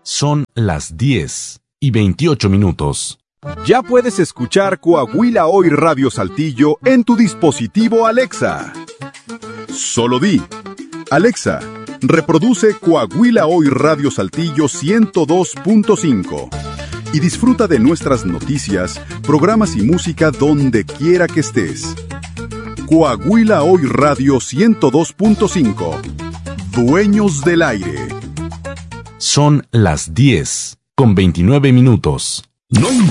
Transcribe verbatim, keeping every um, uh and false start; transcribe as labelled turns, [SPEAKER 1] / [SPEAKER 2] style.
[SPEAKER 1] Son las diez y veintiocho minutos.
[SPEAKER 2] Ya puedes escuchar Coahuila Hoy Radio Saltillo en tu dispositivo Alexa. Solo di: Alexa, reproduce Coahuila Hoy Radio Saltillo ciento dos punto cinco y disfruta de nuestras noticias, programas y música donde quiera que estés. Coahuila Hoy Radio ciento dos punto cinco. Dueños del aire.
[SPEAKER 1] Son las diez con veintinueve minutos. No